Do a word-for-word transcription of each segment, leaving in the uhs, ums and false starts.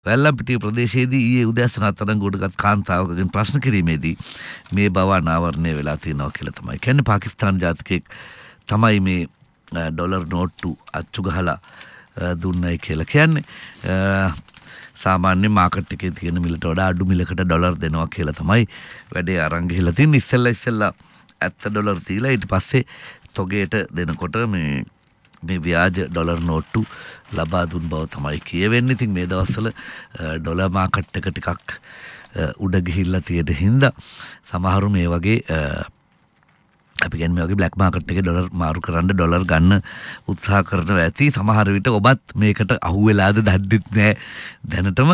වැල්ලම්පිටිය ප්‍රදේශයේදී ඊයේ උදෑසන අත්අඩංගුවටගත් කාන්තාවකගෙන් ප්‍රශ්න කිරීමේදී මේ බව අනාවරණය වෙලා තියෙනවා කියලා තමයි කියන්නේ. පාකිස්තාන ජාතිකයෙක් තමයි මේ ඩොලර් නෝට්ටු අච්චු ගහලා දුන්නයි කියලා කියන්නේ. සාමාන්‍ය මාකට් එකේ තියෙන මිලට වඩා අඩු මිලකට ඩොලර් දෙනවා කියලා තමයි වැඩේ අරන් ගිහලා තින්නේ. ඉස්සෙල්ලා ඉස්සෙල්ලා ඇත්ත ඩොලර් දීලා ඊට පස්සේ තොගේට දෙනකොට මේ මේ ව්‍යාජ ඩොලර් නෝට්ටු ලබා දුන් බව තමයි කියවෙන්නේ. ඉතින් මේ දවස්වල ඩොලර් මාකට් එක ටිකක් උඩ ගිහිල්ලා තියෙන හින්දා සමහරු මේ වගේ අපි කියන්නේ මේ වගේ බ්ලැක් මාකට් එකේ ඩොලර් මාරු කරන්න ඩොලර් ගන්න උත්සාහ කරනවා ඇති. සමහර විට ඔබත් මේකට අහු වෙලාද දන්නෙත් නැහැ දැනටම.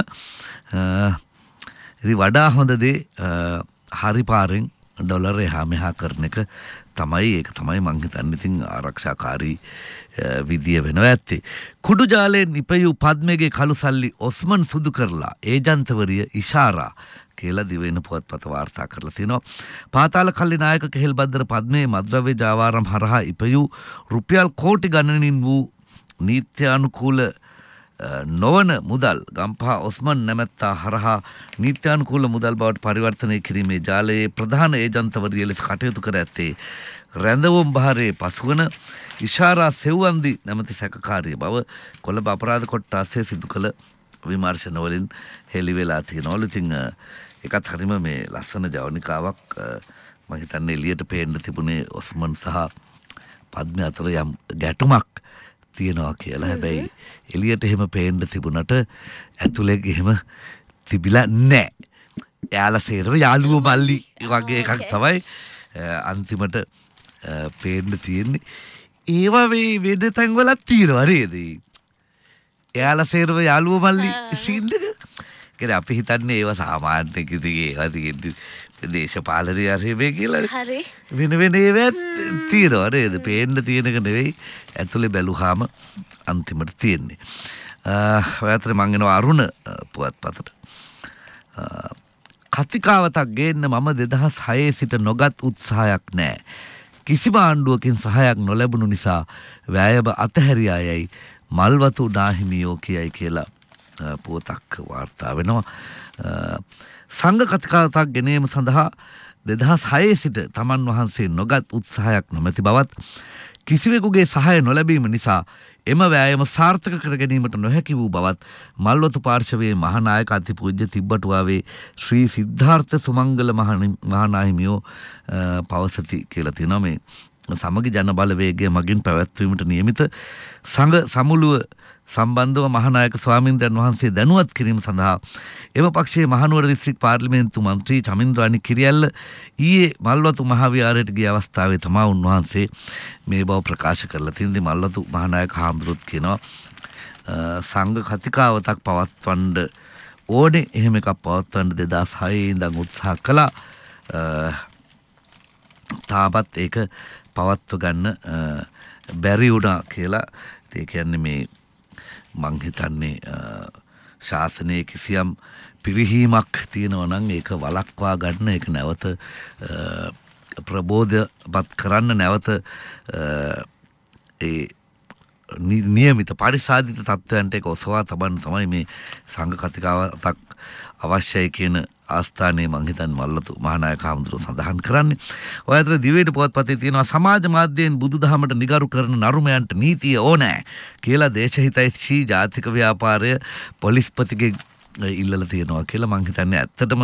ඉතින් වඩා හොඳ දේ හරි පාරෙන් ඩොලර් එහා මෙහා කරන එක තමයි. ඒක තමයි මං හිතන්නේ ඉතින් ආරක්ෂාකාරී විදිය වෙනවා ඇත්තේ. කුඩු ජාලයෙන් ඉපයූ පද්මගේ කළු සල්ලි ඔස්මන් සුදු කරලා ඒජන්තවරිය ඉෂාරා කියලා දිවෙන පුවත්පත වාර්තා කරලා තිනවා. පාතාල කල්ලි නායක කෙහෙල් බද්දර පද්මේ මද්‍රව්‍ය ජාවාරම් හරහා ඉපයූ රුපියල් කෝටි ගණනින් වූ නීත්‍යානුකූල නොවන මුදල් ගම්පහ ඔස්මන් නැමැත්තා හරහා නීත්‍යානුකූල මුදල් බවට පරිවර්තනය කිරීමේ ජාලයේ ප්‍රධාන ඒජන්තවරිය ලෙස කටයුතු කර ඇත්තේ රැඳවුම් බහරේ පසුවන ඉෂාරා සෙව්වන්දි නැමැති සැකකාරිය බව කොළඹ අපරාධ කොට්ටාසයේ සිදු කළ විමර්ශන වලින් හෙළි වෙලා තියෙනවා. ඉතින් ඒකත් හරිම මේ ලස්සන ජවනිකාවක්. මම හිතන්නේ එළියට පේන්න තිබුණේ ඔස්මන් සහ පද්ම අතර යම් ගැටුමක් තියෙනවා කියලා. හැබැයි එළියට එහෙම පේන්න තිබුණට ඇතුලේ එහෙම තිබිලා නැහැ. එයාලා සේරම යාළුවෝ මල්ලි වගේ එකක් තමයි අන්තිමට පේන්න තියෙන්නේ. ඒවා මේ වෙන තැන් වලත් තියෙනවා නේද? එයාලා සේරම යාළුවෝ මල්ලි සීන් එක. කියන්නේ අපි හිතන්නේ ඒවා සාමාන්‍ය කිසි ඒවා තියෙන්නේ දේශපාලනය ආරෙමේ කියලා. හරි. වෙන වෙන ඒවා තියෙනවා නේද? පේන්න තියෙන එක නෙවෙයි ඇතුලේ බැලුවාම අන්තිමට තියෙන්නේ. ඔය අතරේ මං එනවා අරුණ පුවත්පතට. කතිකාවතක් ගේන්න මම දෙදහස් හයේ සිට නොගත් උත්සාහයක් නැහැ. කිසිම ආණ්ඩුවකින් සහායක් නොලැබුණු නිසා වෑයම අතහැරියා යයි මල්වතු නාහිමියෝ කියයි කියලා පුවතක් වාර්තා වෙනවා. සංඝ කතිකාවතක් ගෙනීම සඳහා දෙදහස් හයේ සිට තමන් වහන්සේ නොගත් උත්සාහයක් නොමැති බවත් කිසිවෙකුගේ සහාය නොලැබීම නිසා එම වෑයම සාර්ථක කර ගැනීමට නොහැකි වූ බවත් මල්වතු පාර්ශවයේ මහානායක අතිපූජ්‍ය තිබ්බටුවාවේ ශ්‍රී සිද්ධාර්ථ සුමංගල මහානාහිමියෝ පවසති කියලා තියෙනවා. මේ සමගි ජන බලවේගය මගින් පැවැත්වීමට නියමිත සංඝ සමුළුව සම්බන්ධව මහානායක ස්වාමීන්ද්‍රයන් වහන්සේ දැනුවත් කිරීම සඳහා එම පක්ෂයේ මහනුවර දිස්ත්‍රික් පාර්ලිමේන්තු මන්ත්‍රී චමින්ද්‍රානි කිරියල්ල ඊයේ මල්වතු මහවිහාරයට ගිය අවස්ථාවේ තමා උන්වහන්සේ මේ බව ප්‍රකාශ කරලා තියෙනවා. මල්වතු මහානායක හාමුදුරුවෝ කියනවා සංඝ කතිකාවතක් පවත්වන්න ඕනේ. එහෙම එකක් පවත්වන්න දෙදහස් හයේ ඉඳන් උත්සාහ කළා. තාමත් ඒක පවත්ව ගන්න බැරි වුණා කියලා. ඒ කියන්නේ මේ මං හිතන්නේ ශාසනයේ කිසියම් පිරිහීමක් තියෙනවා නම් ඒක වළක්වා ගන්න, ඒක නැවත ප්‍රබෝධපත් කරන්න, නැවත ඒ නියමිත පරිසාදිත තත්ත්වයන්ට ඒක ඔසවා තබන්න තමයි මේ සංඝ කතිකාවතක් අවශ්‍යයි කියන ආස්ථානයේ මං හිතන්නේ මල්වතු මහානායක හාමුදුරුවෝ සඳහන් කරන්නේ. ඔය අතර දිවයින පුවත්පතේ තියෙනවා සමාජ මාධ්‍යයෙන් බුදුදහමට නිගරු කරන නරුමයන්ට නීතිය ඕනෑ කියලා දේශහිතයිෂී ජාතික ව්‍යාපාරය පොලිස්පතිගෙන් ඉල්ලලා තියෙනවා කියලා. මං හිතන්නේ ඇත්තටම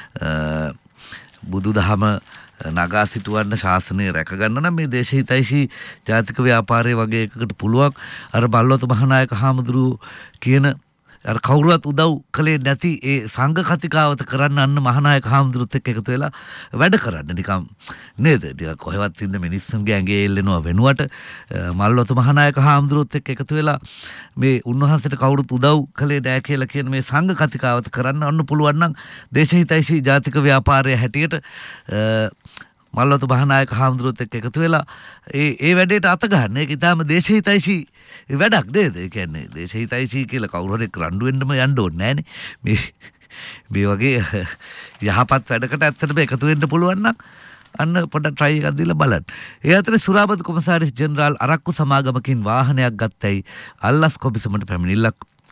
බුදුදහම නගා සිටවන්න, ශාසනය රැකගන්න නම් මේ දේශහිතයිෂී ජාතික ව්‍යාපාරය වගේ එකකට පුළුවන් අර මල්වතු මහානායක හාමුදුරුවෝ කියන අර කවුරුවත් උදව් කළේ නැති ඒ සංඝ කතිකාවත කරන්න අන්න මහානායක හාමුදුරුවොත් එක්ක එකතු වෙලා වැඩ කරන්න නිකම් නේද? ටිකක් කොහෙවත් ඉන්න මිනිස්සුන්ගේ ඇඟේ එල්ලෙනවා වෙනුවට මල්වතු මහානායක හාමුදුරුවොත් එක්ක එකතු වෙලා මේ උන්වහන්සේට කවුරුත් උදව් කළේ නැහැ කියලා කියන මේ සංඝ කතිකාවත කරන්න අන්න පුළුවන් නම් දේශහිතයිෂී ජාතික ව්‍යාපාරයේ හැටියට මල්වතු මහානායක හාමුදුරුවොත් එක්ක එකතු වෙලා ඒ ඒ වැඩේට අත ගන්න. ඒක ඊටාම දේශහිතයිෂී වැඩක් නේද? ඒ කියන්නේ දේශහිතයිෂී කියලා කවුරු හරි රණ්ඩු වෙන්නම යන්න ඕනේ නැහනේ. මේ මේ වගේ යහපත් වැඩකට ඇත්තටම එකතු වෙන්න පුළුවන් නම් අන්න පොඩ්ඩක් try එකක් දීලා බලන්න. ඒ අතරේ සුරාබත් කොමසාරිස් ජෙනරාල් අරක්කු සමාගමකින් වාහනයක් ගත්තයි අල්ලස් කොමිසමට පැමිණිල්ලක්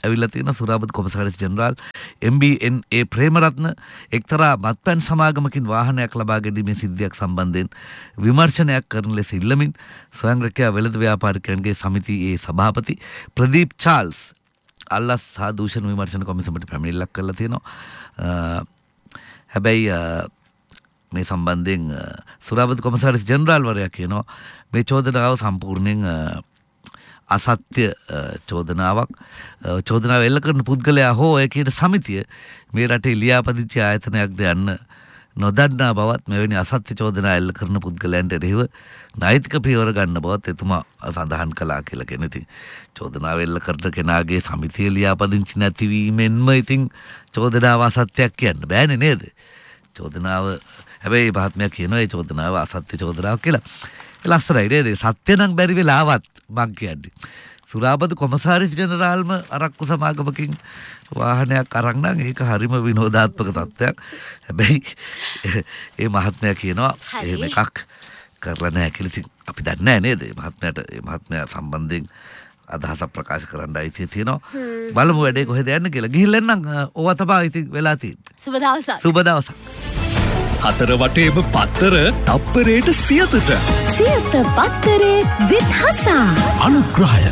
ඇවිල්ලා තියෙන සුරාබත් කොමසාරිස් ජෙනරාල් එම් බී එන් ඒ ප්‍රේමරත්න එක්තරා මත්පැන් සමාගමකින් වාහනයක් ලබා ගැනීමේ සිද්ධියක් සම්බන්ධයෙන් විමර්ශනයක් කරන ලෙස ඉල්ලමින් ස්වයං රැකියා වෙළඳ ව්‍යාපාරිකයන්ගේ සමිතියේ සභාපති ප්‍රදීප් චාල්ස් අල්ලස් සහ දූෂණ විමර්ශන කොමිසමට පැමිණිල්ලක් කරලා තියෙනවා. හැබැයි මේ සම්බන්ධයෙන් සුරාබත් කොමසාරිස් ජෙනරාල් වරයා කියනවා මේ චෝදනාව සම්පූර්ණයෙන් අසත්‍ය චෝදනාවක්. චෝදනාව එල්ල කරන පුද්ගලයා හෝ ඔය කියන සමිතිය මේ රටේ ලියාපදිංචි ආයතනයක්ද යන්න නොදන්නා බවත් මෙවැනි අසත්‍ය චෝදනා එල්ල කරන පුද්ගලයන්ට එරෙහිව නෛතික පියවර ගන්න බවත් එතුමා සඳහන් කළා කියලා කියන. ඉතින් චෝදනාව එල්ල කරන කෙනාගේ සමිතිය ලියාපදිංචි නැතිවීමෙන්ම ඉතින් චෝදනාව අසත්‍යයක් කියන්න බෑනේ නේද? චෝදනාව හැබැයි මහත්මයා කියනවා ඒ චෝදනාව අසත්‍ය චෝදනාවක් කියලා. ලස්සනයි නේද? සත්‍ය නම් බැරි වෙලාවත් මං කියන්නේ. සුරාබත් කොමසාරිස් ජෙනරාල්ම අරක්කු සමාගමකින් වාහනයක් අරන් නම් ඒක හරිම විනෝදාත්මක තත්ත්වයක්. හැබැයි ඒ මහත්මයා කියනවා එහෙම එකක් කරලා නැහැ කියලා. ඉතින් අපි දන්නේ නැහැ නේද? මහත්මයාට මේ මහත්මයා සම්බන්ධයෙන් අදහසක් ප්‍රකාශ කරන්න අයිතිය තියෙනවා. බලමු වැඩේ කොහෙද යන්නේ කියලා. ගිහිල්ලා එන්නම්. ඕවා තමයි ඉතින් වෙලා තියෙන්නේ. සුබ දවසක්. සුබ දවසක්. හතර වටේම පත්තර තප්පරයට සියතට සියත පත්තරේ විත් හසා අනුග්‍රහය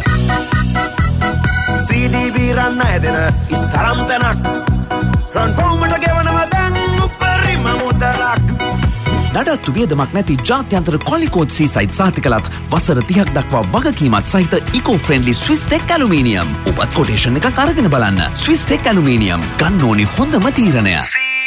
සී ඩී බී රන් ඇදෙන ඉස්තරම් තැනක් රන් පවුමට ගෙවනවා දැන් උපරිම මුදලක් නඩත්තු වියදමක් නැති ජාත්‍යන්තර කොලිකෝඩ් සීසයිඩ් සහතිකලත් වසර තිහක් දක්වා වගකීමත් සහිත ඉකෝ ෆ්‍රෙන්ඩලි ස්විස් ටෙක් ඇලුමිනියම්. ඔබත් කොටේෂන් එකක් අරගෙන බලන්න. ස්විස් ටෙක් ඇලුමිනියම් ගන්න ඕනි හොඳම තීරණය.